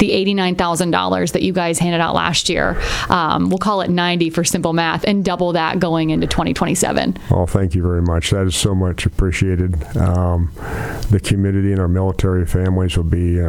the $89,000 that you guys handed out last year. We'll call it 90 for simple math, and double that going into 2027. Well, thank you very much. That is so much appreciated. The community and our military families will be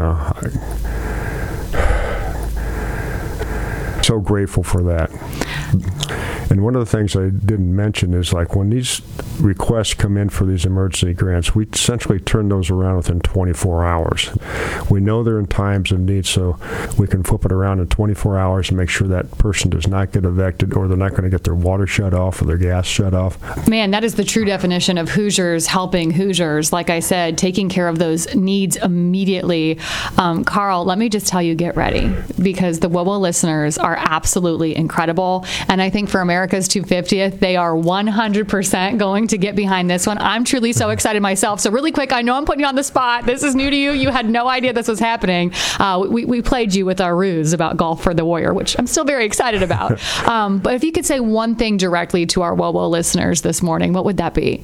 so grateful for that. And one of the things I didn't mention is, like, when these requests come in for these emergency grants, we essentially turn those around within 24 hours. We know they're in times of need, so we can flip it around in 24 hours and make sure that person does not get evicted, or they're not going to get their water shut off or their gas shut off. Man, that is the true definition of Hoosiers helping Hoosiers. Like I said, taking care of those needs immediately. Carl, let me just tell you, get ready, because the WOWO listeners are absolutely incredible. And I think for America's 250th, they are 100% going to get behind this one. I'm truly so excited myself. So really quick, I know I'm putting you on the spot. This is new to you. You had no idea this was happening. We played you with our ruse about Golf for the Warrior, which I'm still very excited about. But if you could say one thing directly to our WOWO listeners this morning, what would that be?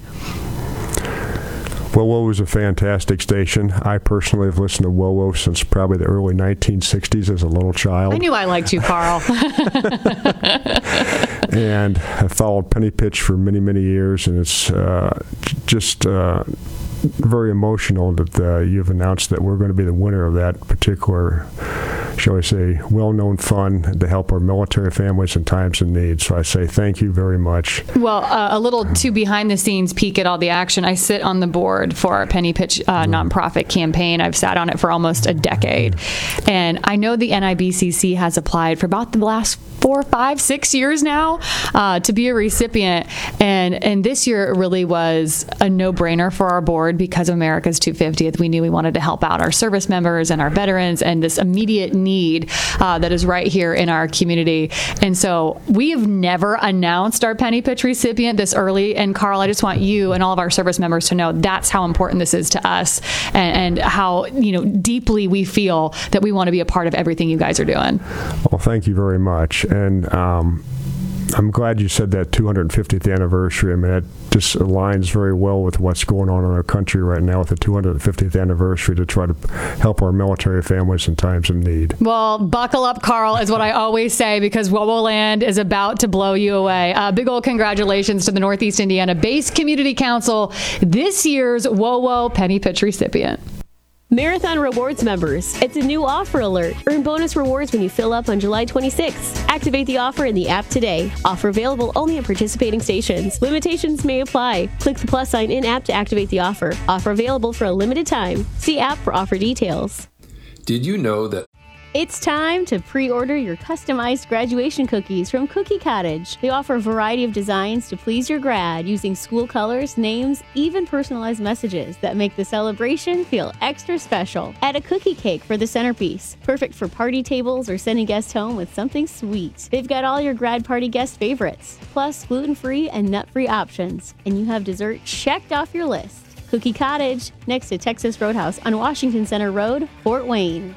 WOWO is a fantastic station. I personally have listened to WOWO since probably the early 1960s as a little child. I knew I liked you, Carl. And I followed Penny Pitch for many, many years, and it's just very emotional that you've announced that we're going to be the winner of that particular, shall I say, well-known fund to help our military families in times of need. So I say thank you very much. Well, a little too behind-the-scenes peek at all the action. I sit on the board for our Penny Pitch nonprofit campaign. I've sat on it for almost a decade. And I know the NIBCC has applied for about the last 4, 5, 6 years now to be a recipient. And this year it really was a no-brainer for our board because of America's 250th. We knew we wanted to help out our service members and our veterans and this immediate need that is right here in our community. And so we have never announced our Penny Pitch recipient this early. And Carl, I just want you and all of our service members to know that's how important this is to us, and how deeply we feel that we want to be a part of everything you guys are doing. Well, thank you very much. And I'm glad you said that 250th anniversary. I mean, that just aligns very well with what's going on in our country right now with the 250th anniversary to try to help our military families in times of need. Well, buckle up, Carl, is what I always say, because WOWO Land is about to blow you away. Big old congratulations to the Northeast Indiana Based Community Council, this year's WOWO Penny Pitch recipient. Marathon Rewards members, it's a new offer alert. Earn bonus rewards when you fill up on July 26th. Activate the offer in the app today. Offer available only at participating stations. Limitations may apply. Click the plus sign in app to activate the offer. Offer available for a limited time. See app for offer details. Did you know that It's time to pre-order your customized graduation cookies from Cookie Cottage. They offer a variety of designs to please your grad using school colors, names, even personalized messages that make the celebration feel extra special. Add a cookie cake for the centerpiece, perfect for party tables or sending guests home with something sweet. They've got all your grad party guest favorites, plus gluten-free and nut-free options, and you have dessert checked off your list. Cookie Cottage, next to Texas Roadhouse on Washington Center Road, Fort Wayne.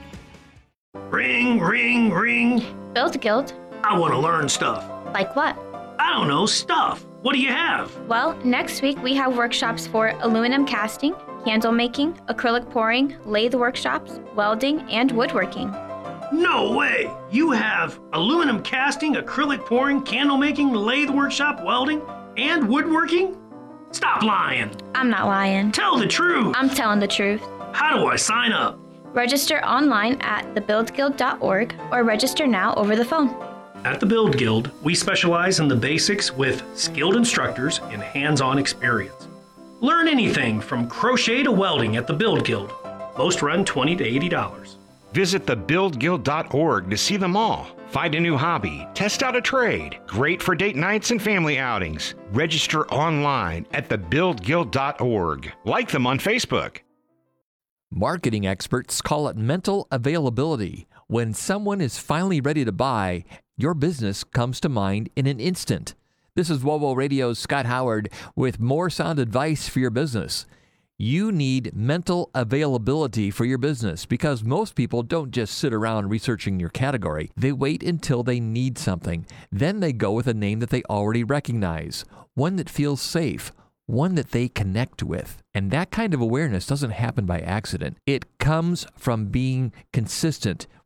Ring, ring, ring. Build Guild. I want to learn stuff. Like what? I don't know, stuff. What do you have? Well, next week we have workshops for aluminum casting, candle making, acrylic pouring, lathe workshops, welding, and woodworking. No way! You have aluminum casting, acrylic pouring, candle making, lathe workshop, welding, and woodworking? Stop lying. I'm not lying. Tell the truth. I'm telling the truth. How do I sign up? Register online at thebuildguild.org or register now over the phone. At the Build Guild, we specialize in the basics with skilled instructors and hands-on experience. Learn anything from crochet to welding at the Build Guild. Most run $20 to $80. Visit thebuildguild.org to see them all. Find a new hobby, test out a trade. Great for date nights and family outings. Register online at thebuildguild.org. Like them on Facebook. Marketing experts call it mental availability. When someone is finally ready to buy, your business comes to mind in an instant. This is WOWO Radio's Scott Howard with more sound advice for your business. You need mental availability for your business because most people don't just sit around researching your category. They wait until they need something. Then they go with a name that they already recognize, one that feels safe, one that they connect with. And that kind of awareness doesn't happen by accident. It comes from being consistent